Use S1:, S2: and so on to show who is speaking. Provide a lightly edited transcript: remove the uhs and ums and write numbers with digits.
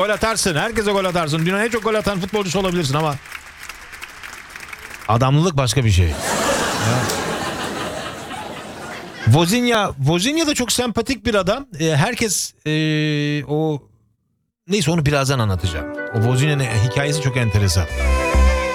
S1: Gol atarsın. Herkese gol atarsın. Dünyanın en çok gol atan futbolcusu olabilirsin ama adamlılık başka bir şey. Vozinha da çok sempatik bir adam. Herkes o neyse onu birazdan anlatacağım. O Vozinha'nın hikayesi çok enteresan.